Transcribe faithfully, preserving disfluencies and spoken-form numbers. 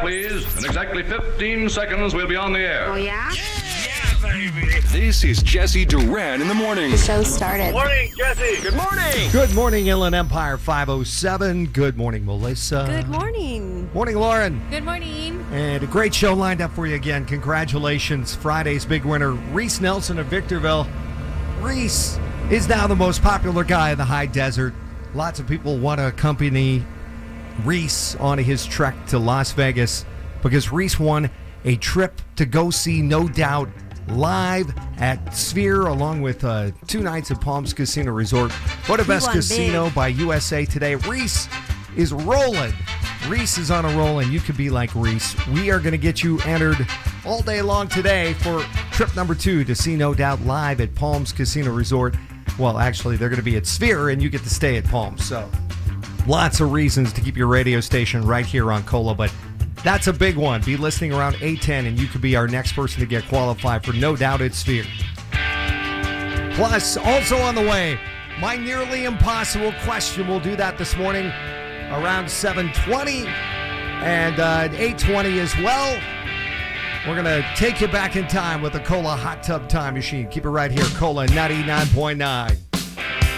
please. In exactly fifteen seconds, we'll be on the air. Oh, yeah? This is Jesse Duran in the morning. The show started. Morning, Jesse. Good morning. Good morning, Inland Empire five oh seven. Good morning, Melissa. Good morning. Morning, Lauren. Good morning. And a great show lined up for you again. Congratulations, Friday's big winner, Reese Nelson of Victorville. Reese is now the most popular guy in the high desert. Lots of people want to accompany Reese on his trek to Las Vegas because Reese won a trip to go see No Doubt live at Sphere, along with uh, two nights at Palms Casino Resort. What a best won casino big. by U S A Today. Reese is rolling. Reese is on a roll, and you can be like Reese. We are going to get you entered all day long today for trip number two to see No Doubt live at Palms Casino Resort. Well, actually, they're going to be at Sphere, and you get to stay at Palms. So lots of reasons to keep your radio station right here on Cola, but that's a big one. Be listening around eight ten, and you could be our next person to get qualified for No Doubt at Sphere. Plus, also on the way, my nearly impossible question. We'll do that this morning around seven twenty and uh, eight twenty as well. We're going to take you back in time with the Cola Hot Tub Time Machine. Keep it right here, Cola ninety-nine point nine.